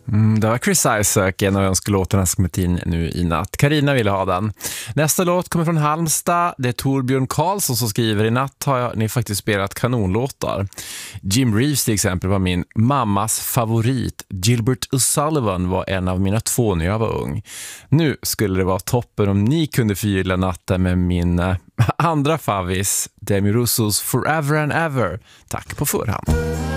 Det var Chris Isaac, en av önskelåtarna som kommit in nu i natt. Carina ville ha den. Nästa låt kommer från Halmstad. Det är Torbjörn Karlsson som skriver: i natt har ni faktiskt spelat kanonlåtar. Jim Reeves till exempel var min mammas favorit. Gilbert O'Sullivan var en av mina 2 när jag var ung. Nu skulle det vara toppen om ni kunde förgylla natten med min andra favvis, Demi Russos Forever and Ever. Tack på förhand.